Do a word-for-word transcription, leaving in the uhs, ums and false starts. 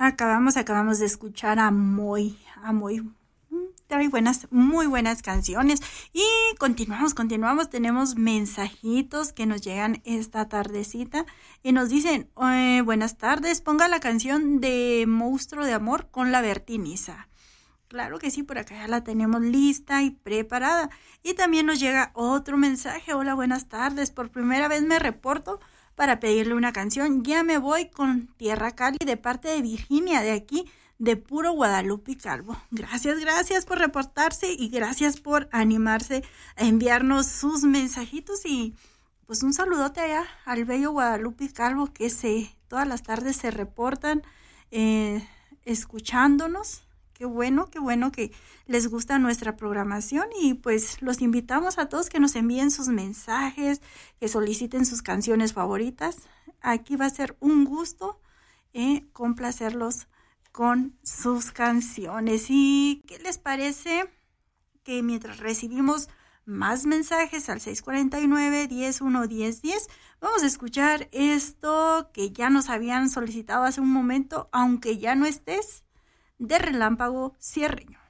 Acabamos, acabamos de escuchar a Moy, a Moy. Trae buenas, muy buenas canciones. Y continuamos, continuamos. Tenemos mensajitos que nos llegan esta tardecita y nos dicen, eh, buenas tardes, ponga la canción de Monstruo de Amor con la Bertiniza. Claro que sí, por acá ya la tenemos lista y preparada. Y también nos llega otro mensaje. Hola, buenas tardes. Por primera vez me reporto para pedirle una canción. Ya me voy con Tierra Cali de parte de Virginia, de aquí, de puro Guadalupe Calvo. Gracias, gracias por reportarse y gracias por animarse a enviarnos sus mensajitos y pues un saludote allá al bello Guadalupe Calvo que se todas las tardes se reportan eh, escuchándonos. Qué bueno, qué bueno que les gusta nuestra programación y pues los invitamos a todos que nos envíen sus mensajes, que soliciten sus canciones favoritas. Aquí va a ser un gusto eh, complacerlos con sus canciones. ¿Y qué les parece que mientras recibimos más mensajes al seis cuatro nueve, diez uno, diez diez, vamos a escuchar esto que ya nos habían solicitado hace un momento, aunque ya no estés, de Relámpago Cierreño?